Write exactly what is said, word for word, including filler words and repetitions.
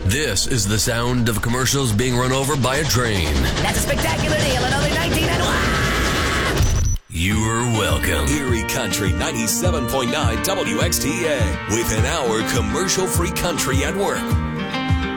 This is the sound of commercials being run over by a train. That's a spectacular deal. Another nineteen and one. You're welcome. Erie Country ninety-seven point nine W X T A with an hour commercial-free country at work.